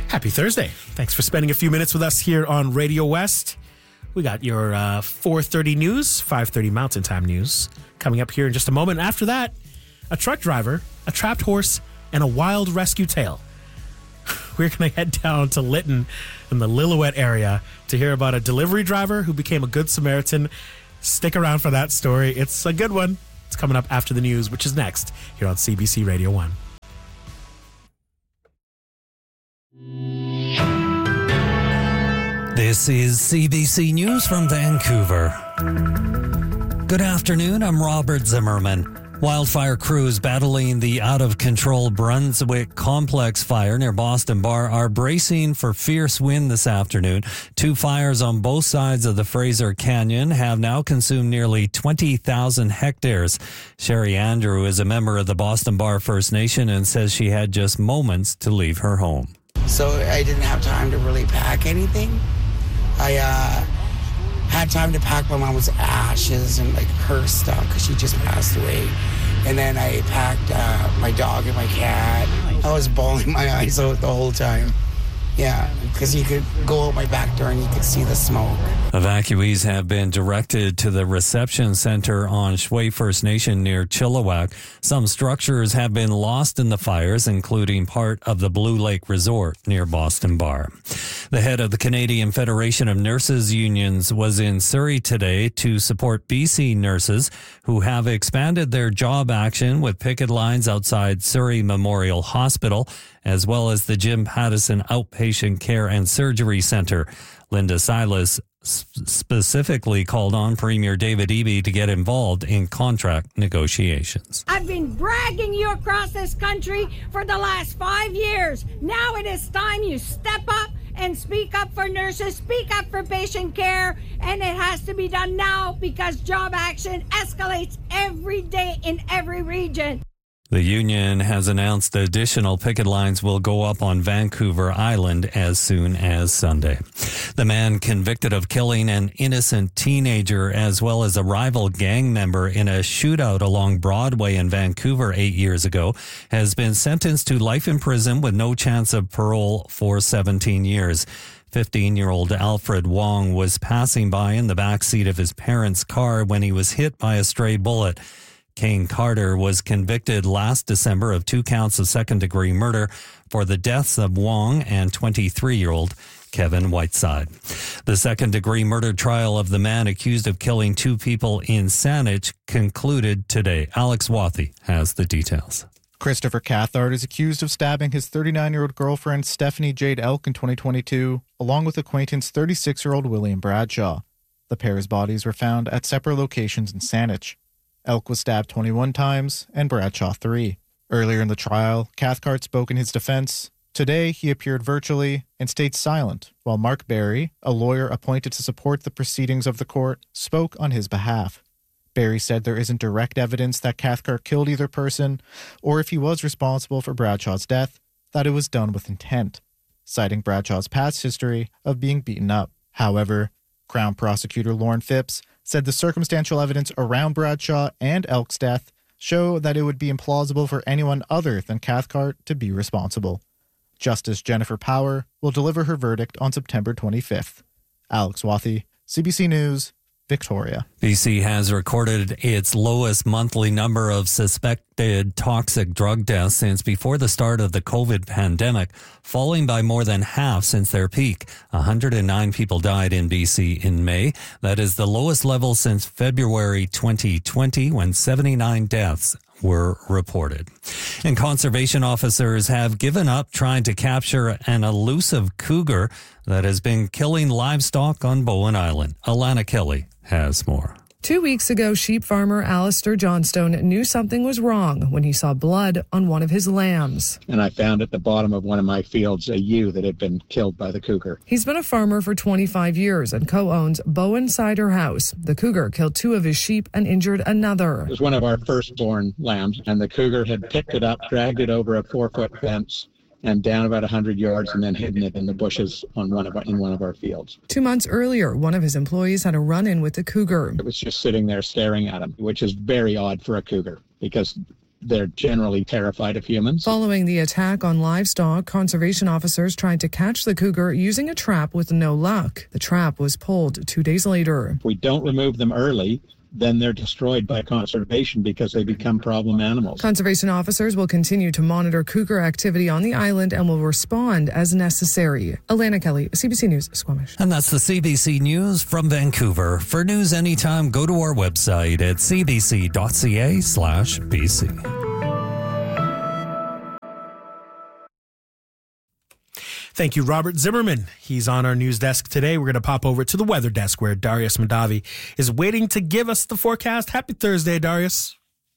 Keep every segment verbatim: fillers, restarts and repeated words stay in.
Happy Thursday. Thanks for spending a few minutes with us here on Radio West. We got your uh, four thirty news, five thirty Mountain Time news coming up here in just a moment. After that, a truck driver, a trapped horse, and a wild rescue tale. We're going to head down to Lytton in the Lillooet area to hear about a delivery driver who became a good Samaritan. Stick around for that story. It's a good one. It's coming up after the news, which is next here on C B C Radio one. This is C B C News from Vancouver. Good afternoon, I'm Robert Zimmerman. Wildfire crews battling the out-of-control Brunswick Complex fire near Boston Bar are bracing for fierce wind this afternoon. Two fires on both sides of the Fraser Canyon have now consumed nearly twenty thousand hectares. Sherry Andrew is a member of the Boston Bar First Nation and says she had just moments to leave her home. So I didn't have time to really pack anything. I uh, had time to pack my mom's ashes and like her stuff because she just passed away. And then I packed uh, my dog and my cat. I was bawling my eyes out the whole time. Yeah, because you could go out my back door and you could see the smoke. Evacuees have been directed to the reception center on Shway First Nation near Chilliwack. Some structures have been lost in the fires, including part of the Blue Lake Resort near Boston Bar. The head of the Canadian Federation of Nurses Unions was in Surrey today to support B C nurses who have expanded their job action with picket lines outside Surrey Memorial Hospital, as well as the Jim Pattison Outpatient Care and Surgery Centre. Linda Silas specifically called on Premier David Eby to get involved in contract negotiations. I've been bragging you across this country for the last five years. Now it is time you step up and speak up for nurses, speak up for patient care, and it has to be done now because job action escalates every day in every region. The union has announced additional picket lines will go up on Vancouver Island as soon as Sunday. The man convicted of killing an innocent teenager as well as a rival gang member in a shootout along Broadway in Vancouver eight years ago has been sentenced to life in prison with no chance of parole for seventeen years. fifteen-year-old Alfred Wong was passing by in the backseat of his parents' car when he was hit by a stray bullet. Kane Carter was convicted last December of two counts of second-degree murder for the deaths of Wong and twenty-three-year-old Kevin Whiteside. The second-degree murder trial of the man accused of killing two people in Saanich concluded today. Alex Wathy has the details. Christopher Cathcart is accused of stabbing his thirty-nine-year-old girlfriend Stephanie Jade Elk in twenty twenty-two, along with acquaintance thirty-six-year-old William Bradshaw. The pair's bodies were found at separate locations in Saanich. Elk was stabbed twenty-one times and Bradshaw three. Earlier in the trial, Cathcart spoke in his defense. Today, he appeared virtually and stayed silent, while Mark Barry, a lawyer appointed to support the proceedings of the court, spoke on his behalf. Barry said there isn't direct evidence that Cathcart killed either person, or if he was responsible for Bradshaw's death, that it was done with intent, citing Bradshaw's past history of being beaten up. However, Crown Prosecutor Lauren Phipps said the circumstantial evidence around Bradshaw and Elk's death show that it would be implausible for anyone other than Cathcart to be responsible. Justice Jennifer Power will deliver her verdict on September twenty-fifth. Alex Wathy, C B C News, Victoria. B C has recorded its lowest monthly number of suspected toxic drug deaths since before the start of the COVID pandemic, falling by more than half since their peak. one hundred nine people died in B C in May. That is the lowest level since February twenty twenty, when seventy-nine deaths were reported. And conservation officers have given up trying to capture an elusive cougar that has been killing livestock on Bowen Island. Alana Kelly has more. Two weeks ago, sheep farmer Alistair Johnstone knew something was wrong when he saw blood on one of his lambs. And I found at the bottom of one of my fields a ewe that had been killed by the cougar. He's been a farmer for twenty-five years and co-owns Bowen Cider House. The cougar killed two of his sheep and injured another. It was one of our firstborn lambs, and the cougar had picked it up, dragged it over a four-foot fence, and down about one hundred yards and then hidden it in the bushes on one of our, in one of our fields. Two months earlier, one of his employees had a run-in with the cougar. It was just sitting there staring at him, which is very odd for a cougar because they're generally terrified of humans. Following the attack on livestock, conservation officers tried to catch the cougar using a trap with no luck. The trap was pulled two days later. If we don't remove them early, then they're destroyed by conservation because they become problem animals. Conservation officers will continue to monitor cougar activity on the island and will respond as necessary. Alana Kelly, C B C News, Squamish. And that's the C B C News from Vancouver. For news anytime, go to our website at cbc.ca slash BC. Thank you, Robert Zimmerman. He's on our news desk today. We're going to pop over to the weather desk where Darius Madavi is waiting to give us the forecast. Happy Thursday, Darius.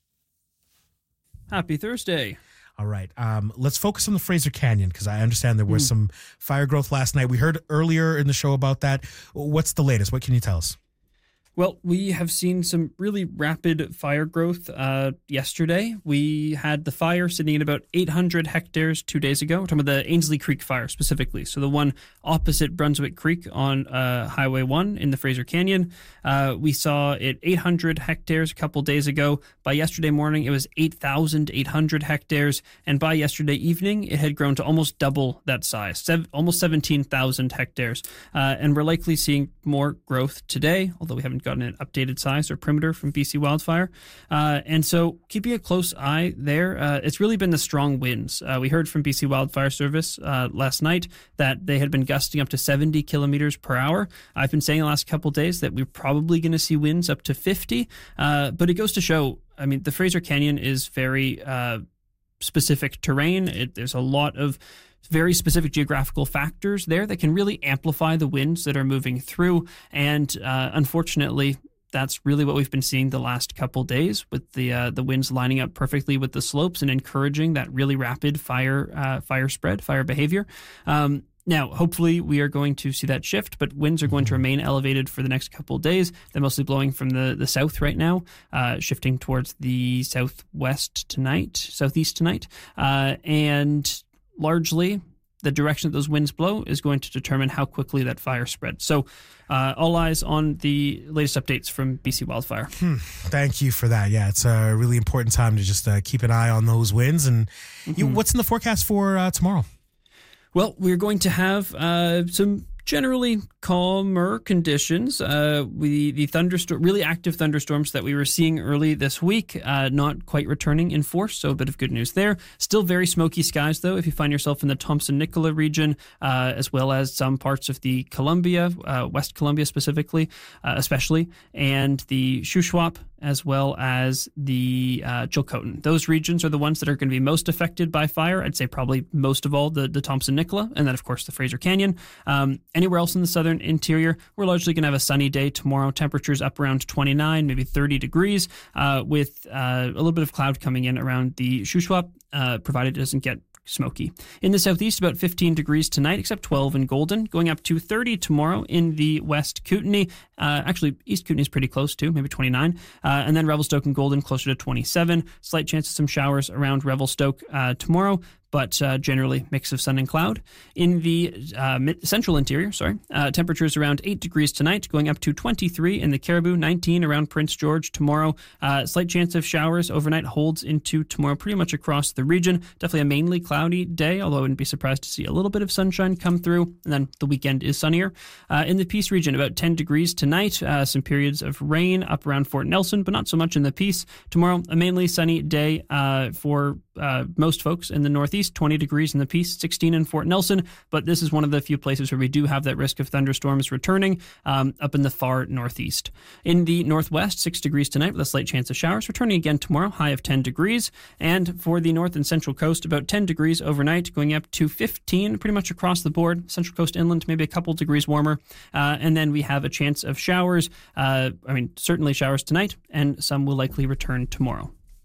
Happy Thursday. All right. Um, let's focus on the Fraser Canyon because I understand there was mm. some fire growth last night. We heard earlier in the show about that. What's the latest? What can you tell us? Well, we have seen some really rapid fire growth. Uh, yesterday, we had the fire sitting at about eight hundred hectares two days ago. We're talking about the Ainslie Creek fire specifically. So the one opposite Brunswick Creek on uh, Highway one in the Fraser Canyon. Uh, we saw it eight hundred hectares a couple days ago. By yesterday morning, it was eight thousand eight hundred hectares. And by yesterday evening, it had grown to almost double that size, sev- almost seventeen thousand hectares. Uh, and we're likely seeing more growth today, although we haven't gotten an updated size or perimeter from B C Wildfire. Uh, and so keeping a close eye there, uh, it's really been the strong winds. Uh, we heard from B C Wildfire Service uh, last night that they had been gusting up to seventy kilometers per hour. I've been saying the last couple of days that we're probably going to see winds up to fifty, uh, but it goes to show, I mean, the Fraser Canyon is very uh, specific terrain. It, there's a lot of very specific geographical factors there that can really amplify the winds that are moving through. And uh, unfortunately, that's really what we've been seeing the last couple days, with the uh, the winds lining up perfectly with the slopes and encouraging that really rapid fire uh, fire spread, fire behavior. Um, Now, hopefully, we are going to see that shift, but winds are going to remain elevated for the next couple of days. They're mostly blowing from the, the south right now, uh, shifting towards the southwest tonight, southeast tonight. Uh, and largely, the direction that those winds blow is going to determine how quickly that fire spreads. So uh, all eyes on the latest updates from B C Wildfire. Hmm. Thank you for that. Yeah, it's a really important time to just uh, keep an eye on those winds. And mm-hmm. you, what's in the forecast for uh, tomorrow? Well, we're going to have uh, some generally calmer conditions. Uh, we the thunderstorm, really active thunderstorms that we were seeing early this week, uh, not quite returning in force. So a bit of good news there. Still very smoky skies, though, if you find yourself in the Thompson-Nicola region, uh, as well as some parts of the Columbia, uh, West Columbia specifically, uh, especially, and the Shuswap, as well as the uh, Chilcotin. Those regions are the ones that are going to be most affected by fire. I'd say probably most of all the, the Thompson-Nicola, and then, of course, the Fraser Canyon. Um, anywhere else in the southern interior, we're largely going to have a sunny day tomorrow. Temperatures up around twenty-nine, maybe thirty degrees, uh, with uh, a little bit of cloud coming in around the Shuswap, uh, provided it doesn't get smoky. In the southeast, about fifteen degrees tonight, except twelve in Golden, going up to thirty tomorrow in the West Kootenay. Uh, actually, East Kootenay is pretty close too, maybe twenty-nine. Uh, and then Revelstoke and Golden closer to twenty-seven. Slight chance of some showers around Revelstoke uh, tomorrow, but uh, generally mix of sun and cloud. In the uh, mid- central interior, sorry, uh, temperatures around eight degrees tonight, going up to twenty-three in the Caribou, nineteen around Prince George tomorrow. Uh, slight chance of showers overnight holds into tomorrow pretty much across the region. Definitely a mainly cloudy day, although I wouldn't be surprised to see a little bit of sunshine come through. And then the weekend is sunnier. Uh, in the Peace region, about ten degrees tonight. Uh, some periods of rain up around Fort Nelson, but not so much in the Peace. Tomorrow, a mainly sunny day uh, for uh, most folks in the Northeast. twenty degrees in the Peace, sixteen in Fort Nelson. But this is one of the few places where we do have that risk of thunderstorms returning um, up in the far Northeast. In the Northwest, six degrees tonight with a slight chance of showers. Returning again tomorrow, high of ten degrees. And for the North and Central Coast, about ten degrees overnight, going up to fifteen pretty much across the board. Central Coast inland, maybe a couple degrees warmer. Uh, and then we have a chance of showers. Uh, I mean, certainly showers tonight, and some will likely return tomorrow.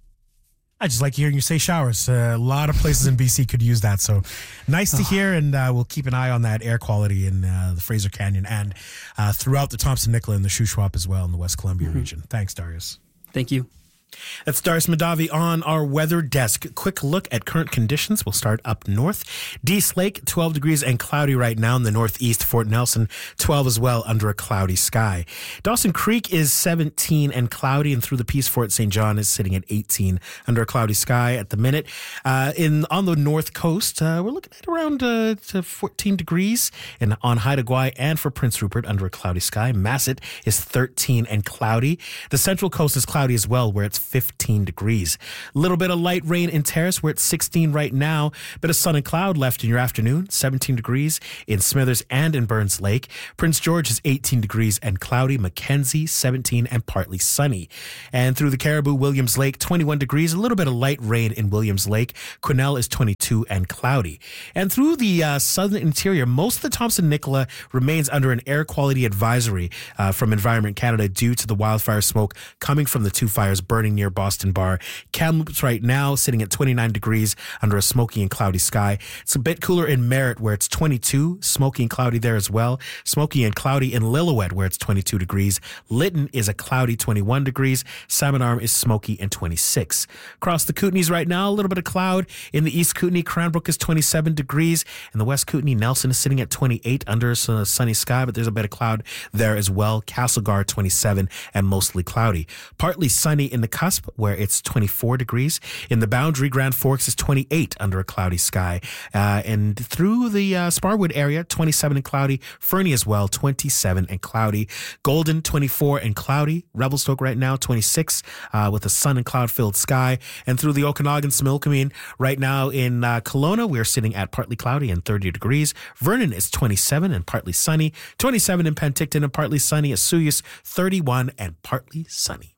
I just like hearing you say showers. Uh, a lot of places in B C could use that. So nice to hear, and uh, we'll keep an eye on that air quality in uh, the Fraser Canyon and uh, throughout the Thompson-Nicola and the Shuswap as well in the West Columbia mm-hmm. region. Thanks, Darius. Thank you. That's Darcy Madavi on our weather desk. Quick look at current conditions. We'll start up north. Dease Lake, twelve degrees and cloudy right now in the northeast. Fort Nelson, twelve as well under a cloudy sky. Dawson Creek is seventeen and cloudy, and through the Peace Fort Saint John is sitting at eighteen under a cloudy sky at the minute. Uh, in on the north coast, uh, we're looking at around uh, to fourteen degrees, and on Haida Gwaii and for Prince Rupert under a cloudy sky. Masset is thirteen and cloudy. The central coast is cloudy as well, where it's fifteen degrees. A little bit of light rain in Terrace, where it's sixteen right now. Bit of sun and cloud left in your afternoon, seventeen degrees in Smithers and in Burns Lake. Prince George is eighteen degrees and cloudy. Mackenzie, seventeen and partly sunny. And through the Caribou, Williams Lake, twenty-one degrees, a little bit of light rain in Williams Lake. Quesnel is twenty-two and cloudy. And through the uh, southern interior, most of the Thompson-Nicola remains under an air quality advisory uh, from Environment Canada due to the wildfire smoke coming from the two fires burning near Boston Bar. Kamloops right now sitting at twenty-nine degrees under a smoky and cloudy sky. It's a bit cooler in Merritt, where it's twenty-two, smoky and cloudy there as well. Smoky and cloudy in Lillooet, where it's twenty-two degrees. Lytton is a cloudy twenty-one degrees. Salmon Arm is smoky and twenty-six. Across the Kootenays right now, a little bit of cloud. In the East Kootenay, Cranbrook is twenty-seven degrees. In the West Kootenay, Nelson is sitting at twenty-eight under a sunny sky, but there's a bit of cloud there as well. Castlegar, twenty-seven and mostly cloudy. Partly sunny in the Cusp, where it's twenty-four degrees. In the Boundary, Grand Forks is twenty-eight under a cloudy sky. Uh, and through the uh, Sparwood area, twenty-seven and cloudy. Fernie as well, twenty-seven and cloudy. Golden, twenty-four and cloudy. Revelstoke right now, twenty-six uh, with a sun and cloud-filled sky. And through the Okanagan, Similkameen, right now in uh, Kelowna, we're sitting at partly cloudy and thirty degrees. Vernon is twenty-seven and partly sunny. twenty-seven in Penticton and partly sunny. Asuyas, thirty-one and partly sunny.